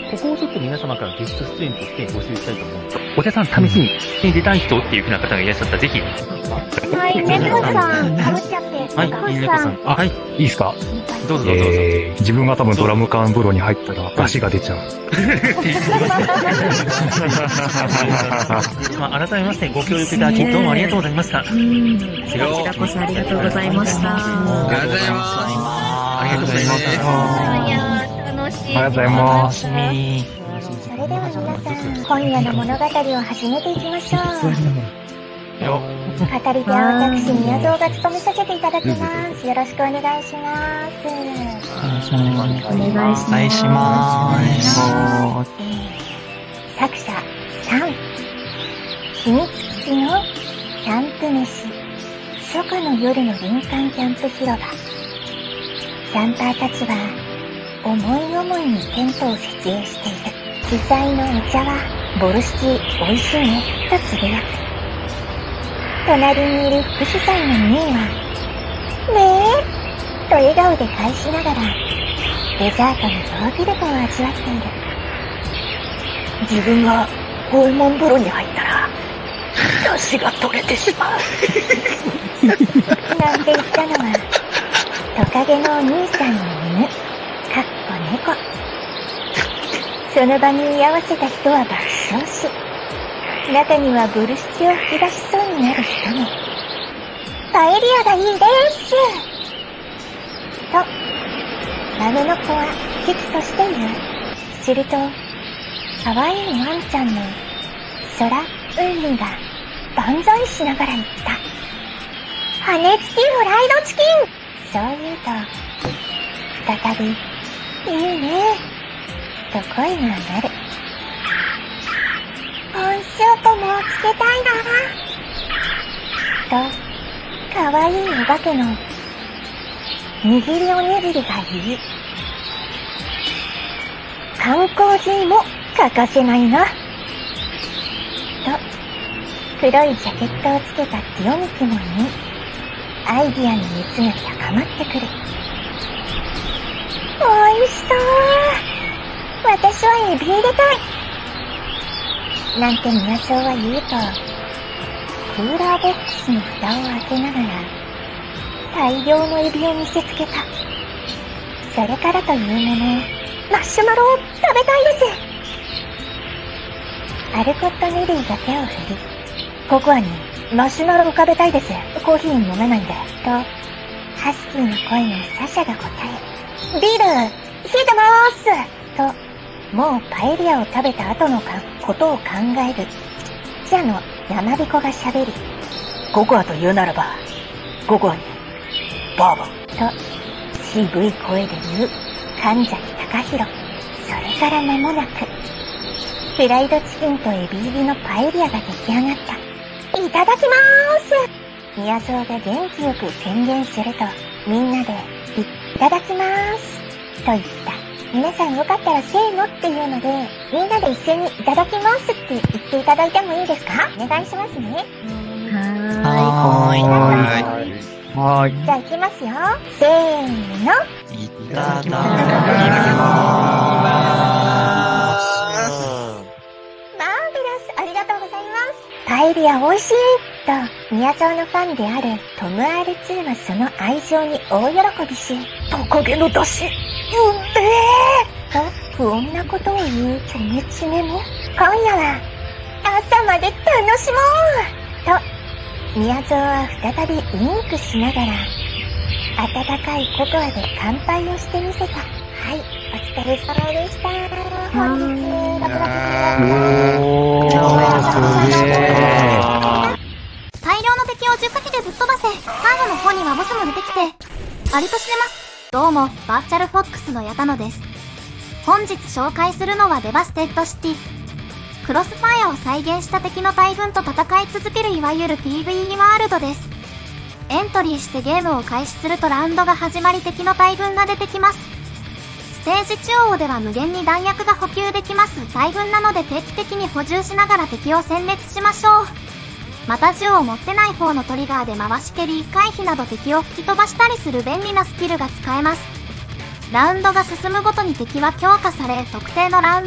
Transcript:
ここをちょっと皆様からゲスト出演として募集したいと思うんです。お茶さん試しに出たい人っていうふうな方がいらっしゃったらぜひ。 はい、猫さん、かぶっちゃって。 はい、猫さん。はい、いいですか？どうぞどうぞ。 自分が多分ドラム缶風呂に入ったら出汁が出ちゃう。 改めましてご協力いただきどうもありがとうございました。こちらこそありがとうございました。 ありがとうございます。 ありがとうございます。 いやー、楽しい。 ありがとうございます。 それでは皆さん、今夜の物語を始めていきましょう。語り手は私、宮蔵が務めさせていただきます。よろしくお願いします。 お願いします。 作者3、秘密基地のキャンプ飯、初夏の夜の林間キャンプ広場。キャンパーたちは思い思いにテントを設営している。主催のお茶はボルシチ美味しいねとつぶやく。隣にいる副主催のミーはねえと笑顔で返しながらデザートのヨーグルトを味わっている。 自分がホルモン風呂に入ったら出汁が取れてしまうなんて言ったのはトカゲのお兄さんの犬、かっこ猫。その場に居合わせた人は爆笑し、中にはボルシチを吹き出しそうになる人も。パエリアがいいですと孫の子は危機として言う。すると可愛いワンちゃんの空海が万歳しながら言った。羽付きフライドチキン。そう言うと再びいいねと声が上がる。コンシュートもつけたいなとかわいいお化けの握りおにぎりが言い、観光人も欠かせないなと黒いジャケットをつけたティオミキも言い、アイディアの熱が高まってくる。おいしそう。私はエビ入れたいなんて宮蔵は言うと、クーラーボックスの蓋を開けながら大量のエビを見せつけた。それからというもの、マッシュマロを食べたいです。アルコットネリーが手を振り、ココアにマシュマロを食べたいです。コーヒー飲めないんで。と、ハスキーの声のサシャが答え。ビール、冷えてまーすと、もうパエリアを食べた後のことを考える。じゃの山彦が喋り。 ココアと言うならば、ココアに、バーボン。 と、渋い声で言う、神崎隆弘。それから間もなく、フライドチキンとエビ入りのパエリアが出来上がった。いただきまーす。宮蔵が元気よく宣言すると、みんなで、いただきまーす。と言った。皆さんよかったらせーのっていうので、みんなで一斉にいただきますって言っていただいてもいいですか？お願いしますね。 はい。 じゃあ行きますよ。せーの。 いただきます。 マーベラス、ありがとうございます。パエリア美味しいと、宮蔵のファンであるトム R2 はその愛情に大喜びし、 トカゲの出汁、 と不穏なことを言うチョメチメも、今夜は朝まで楽しもうと、宮蔵は再びウインクしながら温かいココアで乾杯をしてみせた。はい、お疲れ様でした。本日6月大量の敵を10かきでぶっ飛ばせ。最後の方にはボスも出てきて。アリとしてます。どうも、バーチャルフォックスの矢田野です。本日紹介するのはデバステッドシティ。クロスファイアを再現した敵の大群と戦い続けるいわゆる PVE ワールドです。エントリーしてゲームを開始するとラウンドが始まり敵の大群が出てきます。ステージ中央では無限に弾薬が補給できます大群なので定期的に補充しながら敵を殲滅しましょう。また銃を持ってない方のトリガーで回し蹴り回避など敵を吹き飛ばしたりする便利なスキルが使えます。ラウンドが進むごとに敵は強化され特定のラウンド